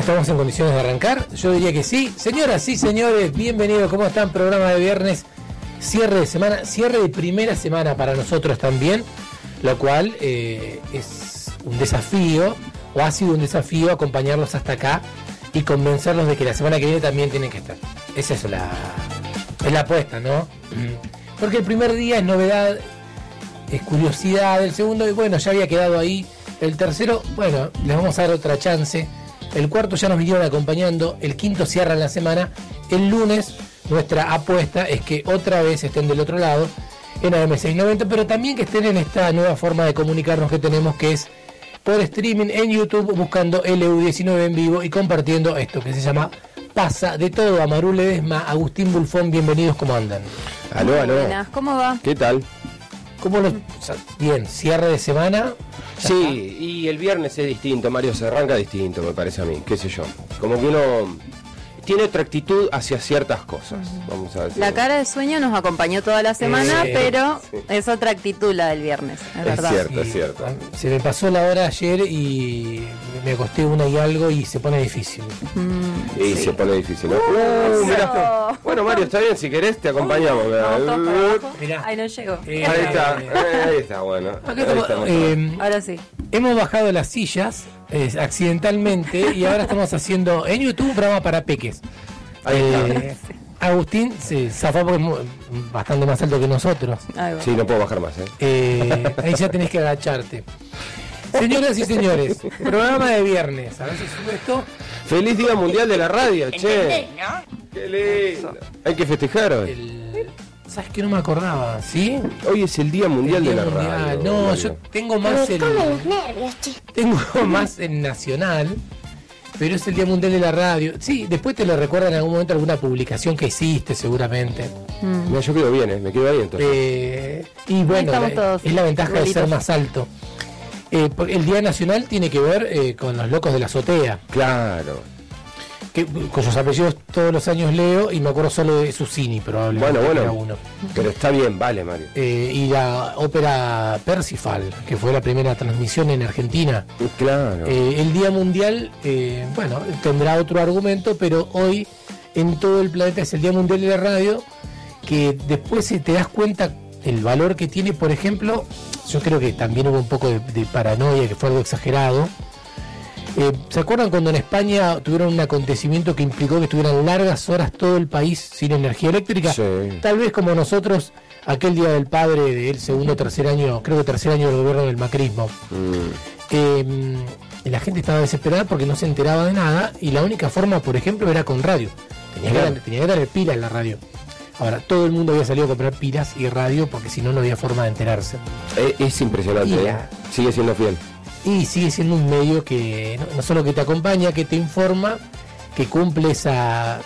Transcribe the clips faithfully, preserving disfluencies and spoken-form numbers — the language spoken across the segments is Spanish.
¿Estamos en condiciones de arrancar? Yo diría que sí. Señoras y señores, bienvenidos. ¿Cómo están? Programa de viernes, cierre de semana, cierre de primera semana para nosotros también, lo cual eh, es un desafío, o ha sido un desafío acompañarlos hasta acá y convencerlos de que la semana que viene también tienen que estar. Esa es la, es la apuesta, ¿no? Porque el primer día es novedad, es curiosidad. El segundo, bueno, ya había quedado ahí. El tercero, bueno, les vamos a dar otra chance. El cuarto ya nos vinieron acompañando. El quinto cierra la semana. El lunes nuestra apuesta es que otra vez estén del otro lado en A M seiscientos noventa, pero también que estén en esta nueva forma de comunicarnos que tenemos, que es por streaming en YouTube, buscando L U diecinueve en vivo y compartiendo esto que se llama Pasa de Todo. A Maru Ledesma, Agustín Bulfón, bienvenidos, ¿cómo andan? Aló, aló. Buenas, ¿cómo va? ¿Qué tal? ¿Cómo lo, bien, cierre de semana? Sí, está. Y el viernes es distinto, Mario, se arranca distinto, me parece a mí, qué sé yo. Como que uno tiene otra actitud hacia ciertas cosas, vamos a decir. La cara de sueño nos acompañó toda la semana, Eh, pero sí. es otra actitud la del viernes, es, Es verdad. cierto. Sí, es cierto. Se me pasó la hora ayer y me acosté una y algo y se pone difícil. Mm, Y sí. se pone difícil, ¿no? Uh, Uh, mirá. eso. Bueno, Mario, está bien, si querés te acompañamos. Vamos todos para abajo. Mirá. Ahí no llego. Eh, Ahí está, eh, ahí está, bueno. Acá Ahí estamos, estamos. eh, Ahora sí. hemos bajado las sillas eh, accidentalmente y ahora estamos haciendo en YouTube un programa para peques. Ahí está. Eh, Agustín se zafó porque es mu- bastante más alto que nosotros. Ahí va. Sí, no puedo bajar más, ¿eh? Eh, ahí ya tenés que agacharte. Señoras y señores, programa de viernes. A ver si sube esto. Feliz Día Mundial de la Radio, che. Qué lindo. Hay que festejar hoy. El- ¿Sabes que no me acordaba? ¿Sí? Hoy es el Día Mundial El de Día la Mundial. Radio. No, Mario. yo tengo más el. Tengo más el nacional, pero es el Día Mundial de la Radio. Sí, después te lo recuerdan en algún momento alguna publicación que hiciste, seguramente. Mm. Mira, yo quedo bien, ¿eh? Me quedo ahí entonces. Eh, y bueno, estamos la- todos es la ventaja de igualitos. ser más alto. Eh, por- el Día Nacional tiene que ver eh, con los locos de la azotea, Claro. que, cuyos apellidos todos los años leo y me acuerdo solo de Susini, probablemente. Bueno, bueno. era uno. Pero está bien, vale, Mario. Eh, y la ópera Percival, que fue la primera transmisión en Argentina. Claro. Eh, el Día Mundial, eh, bueno, tendrá otro argumento, pero hoy en todo el planeta es el Día Mundial de la Radio, que después si te das cuenta el valor que tiene, por ejemplo, yo creo que también hubo un poco de, de paranoia, que fue algo exagerado. Eh, ¿Se acuerdan cuando en España tuvieron un acontecimiento que implicó que estuvieran largas horas todo el país sin energía eléctrica? Sí. Tal vez como nosotros, aquel Día del Padre del segundo o tercer año, creo que tercer año del gobierno del macrismo. Mm. Eh, y la gente estaba desesperada porque no se enteraba de nada y la única forma, por ejemplo, era con radio. Tenía que, Claro. dar- tenía que darle pilas en la radio. Ahora, todo el mundo había salido a comprar pilas y radio porque si no, no había forma de enterarse. Eh, es impresionante, Y ¿eh? la- Sigue siendo fiel. Y sigue siendo un medio que no, no solo que te acompaña, que te informa, que cumple esa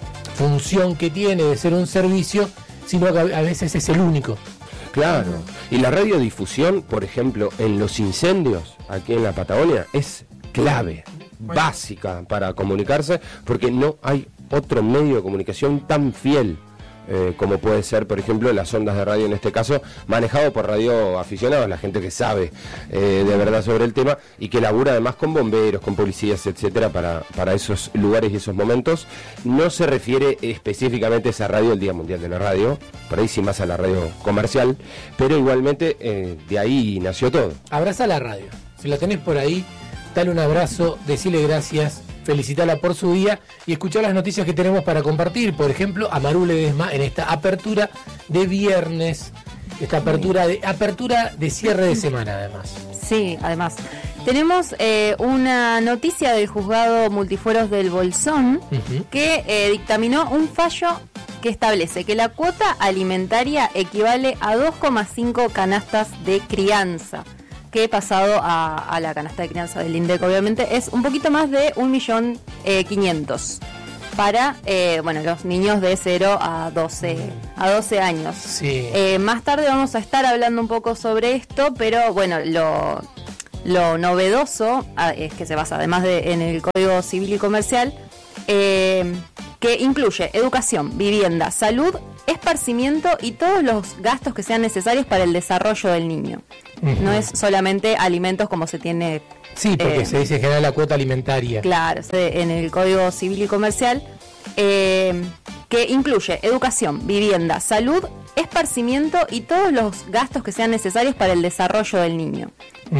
función que tiene de ser un servicio, sino que a a veces es el único. Claro. Y la radiodifusión, por ejemplo, en los incendios aquí en la Patagonia, es clave, básica para comunicarse, porque no hay otro medio de comunicación tan fiel eh, como puede ser, por ejemplo, las ondas de radio, en este caso, manejado por radioaficionados, la gente que sabe eh, de verdad sobre el tema y que labura además con bomberos, con policías, etcétera, para, para esos lugares y esos momentos. No se refiere específicamente a esa radio, el Día Mundial de la Radio, por ahí sí más a la radio comercial, pero igualmente eh, de ahí nació todo. Abraza la radio. Si la tenés por ahí, dale un abrazo, decile gracias, felicitala por su día y escuchar las noticias que tenemos para compartir. Por ejemplo, a Maru Ledesma en esta apertura de viernes, esta apertura de apertura de cierre de semana, además. Sí, además. Tenemos eh, una noticia del juzgado multifueros del Bolsón Ujú. que eh, dictaminó un fallo que establece que la cuota alimentaria equivale a dos coma cinco canastas de crianza, que he pasado a, a la canasta de crianza del INDEC, obviamente, es un poquito más de un millón quinientos para eh, bueno, los niños de cero a doce años. Sí. Eh, más tarde vamos a estar hablando un poco sobre esto, pero bueno, lo, lo novedoso ah, es que se basa además de, en el Código Civil y Comercial, eh, que incluye educación, vivienda, salud, esparcimiento y todos los gastos que sean necesarios para el desarrollo del niño. Uh-huh. No es solamente alimentos como se tiene Sí, porque Eh, se dice en general la cuota alimentaria. Claro, se- en el Código Civil y Comercial, eh, que incluye educación, vivienda, salud, esparcimiento y todos los gastos que sean necesarios para el desarrollo del niño.